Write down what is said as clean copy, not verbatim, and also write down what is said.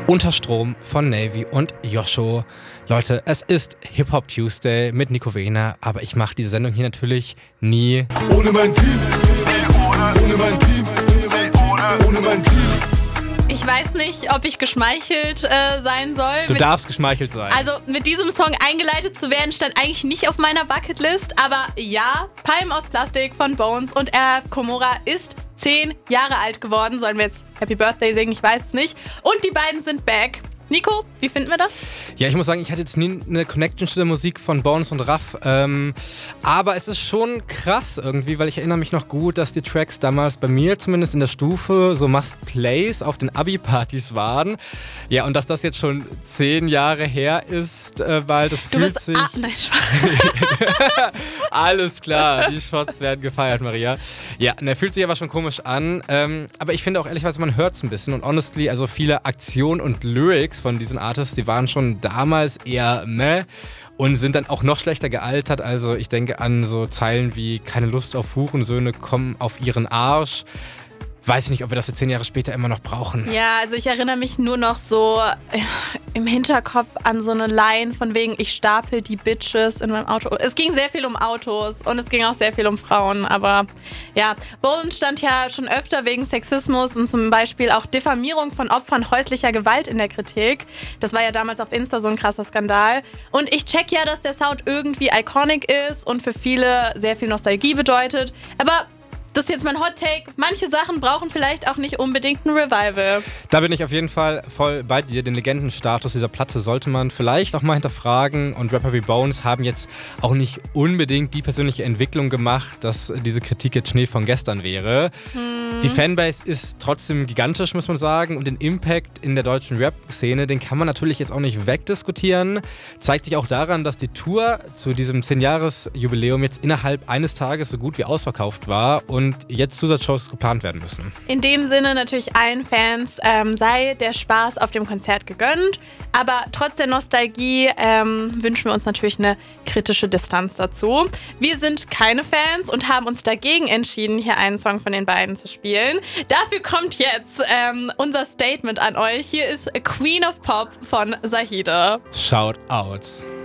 Unter Strom von Navy und Yosho. Leute, es ist Hip-Hop Tuesday mit Nico Wehner, aber ich mache diese Sendung hier natürlich nie ohne mein Team. Ohne mein Team. Ohne mein Team. Ich weiß nicht, ob ich geschmeichelt sein soll. Du darfst geschmeichelt sein. Also mit diesem Song eingeleitet zu werden, stand eigentlich nicht auf meiner Bucketlist. Aber ja, Palmen aus Plastik von Bones und RF Komora ist 10 Jahre alt geworden. Sollen wir jetzt Happy Birthday singen? Ich weiß es nicht. Und die beiden sind back. Nico, wie finden wir das? Ja, ich muss sagen, ich hatte jetzt nie eine Connection zu der Musik von Bones und Raff. Aber es ist schon krass irgendwie, weil ich erinnere mich noch gut, dass die Tracks damals bei mir zumindest in der Stufe so Must-Plays auf den Abi-Partys waren. Ja, und dass das jetzt schon 10 Jahre her ist, weil das fühlt sich... Nein, Spaß. Alles klar, die Shots werden gefeiert, Maria. Ja, der fühlt sich aber schon komisch an. Aber ich finde auch ehrlicherweise, man hört es ein bisschen. Und honestly, also viele Aktionen und Lyrics von diesen Artists, die waren schon damals eher meh und sind dann auch noch schlechter gealtert. Also ich denke an so Zeilen wie keine Lust auf Hurensöhne kommen auf ihren Arsch. Weiß ich nicht, ob wir das jetzt 10 Jahre später immer noch brauchen. Ja, also ich erinnere mich nur noch so im Hinterkopf an so eine Line von wegen, ich stapel die Bitches in meinem Auto. Es ging sehr viel um Autos und es ging auch sehr viel um Frauen, aber ja, Bones stand ja schon öfter wegen Sexismus und zum Beispiel auch Diffamierung von Opfern häuslicher Gewalt in der Kritik. Das war ja damals auf Insta so ein krasser Skandal. Und ich check ja, dass der Sound irgendwie iconic ist und für viele sehr viel Nostalgie bedeutet, aber das ist jetzt mein Hot Take. Manche Sachen brauchen vielleicht auch nicht unbedingt ein Revival. Da bin ich auf jeden Fall voll bei dir. Den Legendenstatus dieser Platte sollte man vielleicht auch mal hinterfragen. Und Rapper wie Bones haben jetzt auch nicht unbedingt die persönliche Entwicklung gemacht, dass diese Kritik jetzt Schnee von gestern wäre. Die Fanbase ist trotzdem gigantisch, muss man sagen. Und den Impact in der deutschen Rap-Szene, den kann man natürlich jetzt auch nicht wegdiskutieren. Zeigt sich auch daran, dass die Tour zu diesem 10-Jahres-Jubiläum jetzt innerhalb eines Tages so gut wie ausverkauft war und jetzt Zusatzshows geplant werden müssen. In dem Sinne natürlich allen Fans sei der Spaß auf dem Konzert gegönnt. Aber trotz der Nostalgie wünschen wir uns natürlich eine kritische Distanz dazu. Wir sind keine Fans und haben uns dagegen entschieden, hier einen Song von den beiden zu spielen. Dafür kommt jetzt unser Statement an euch. Hier ist Queen of Pop von Zahida. Shoutouts.